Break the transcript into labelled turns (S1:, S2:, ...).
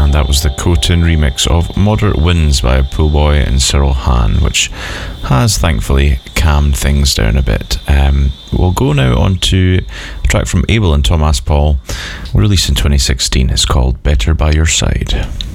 S1: and that was the Coton remix of Moderate Winds by Poolboy and Cyril Hahn, which has thankfully calmed things down a bit. We'll go now on to a track from Abel and Thomas Paul, released in 2016. It's called Better By Your Side.